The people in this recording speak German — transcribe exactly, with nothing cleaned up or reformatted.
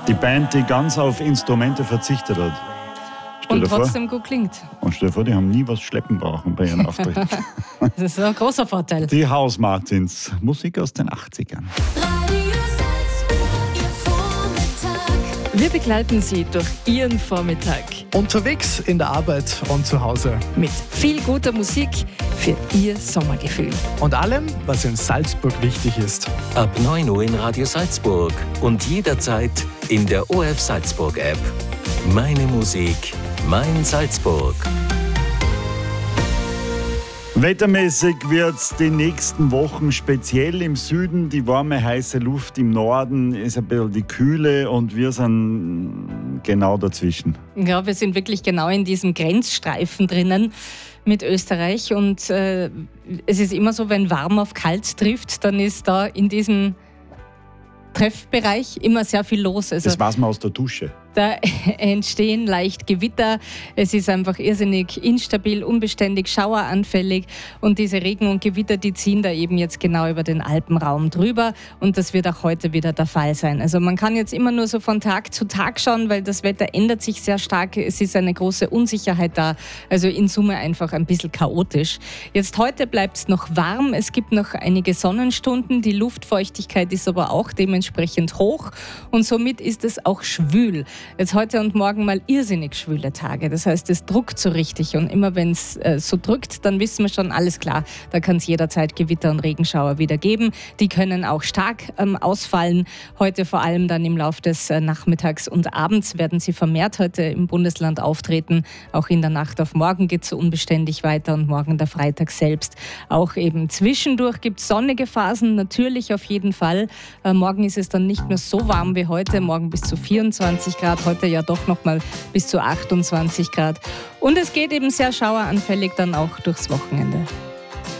Die Band, die ganz auf Instrumente verzichtet hat. Stell Und dir vor. trotzdem gut klingt. Und stell dir vor, die haben nie was schleppen brauchen bei ihren Auftritten. Das ist ein großer Vorteil. Die House Martins, Musik aus den achtzigern. Wir begleiten Sie durch Ihren Vormittag Unterwegs, in der Arbeit und zu Hause. mit viel guter Musik für Ihr Sommergefühl. Und allem, was in Salzburg wichtig ist. Ab neun Uhr in Radio Salzburg und jederzeit in der O F Salzburg App. Meine Musik, mein Salzburg. Wettermäßig wird es die nächsten Wochen speziell im Süden, die warme, heiße Luft, im Norden ist ein bisschen die Kühle und wir sind genau dazwischen. Ja, wir sind wirklich genau in diesem Grenzstreifen drinnen mit Österreich und äh, es ist immer so, wenn warm auf kalt trifft, dann ist da in diesem Treffbereich immer sehr viel los. Also Das weiß man aus der Dusche. da entstehen leicht Gewitter. Es ist einfach irrsinnig instabil, unbeständig, schaueranfällig und diese Regen und Gewitter, die ziehen da eben jetzt genau über den Alpenraum drüber und das wird auch heute wieder der Fall sein. Also man kann jetzt immer nur so von Tag zu Tag schauen, weil das Wetter ändert sich sehr stark. Es ist eine große Unsicherheit da, also in Summe einfach ein bisschen chaotisch. Jetzt heute bleibt es noch warm, es gibt noch einige Sonnenstunden, die Luftfeuchtigkeit ist aber auch dementsprechend hoch und somit ist es auch schwül. Jetzt heute und morgen mal irrsinnig schwüle Tage. Das heißt, es druckt so richtig. Und immer wenn es äh, so drückt, dann wissen wir schon, alles klar, da kann es jederzeit Gewitter und Regenschauer wieder geben. Die können auch stark ähm, ausfallen. Heute vor allem dann im Laufe des äh, Nachmittags und Abends werden sie vermehrt heute im Bundesland auftreten. Auch in der Nacht auf morgen geht es so unbeständig weiter und morgen der Freitag selbst. Auch eben zwischendurch gibt es sonnige Phasen, natürlich auf jeden Fall. Äh, morgen ist es dann nicht mehr so warm wie heute, morgen bis zu vierundzwanzig Grad. Heute ja doch noch mal bis zu achtundzwanzig Grad. Und es geht eben sehr schaueranfällig dann auch durchs Wochenende.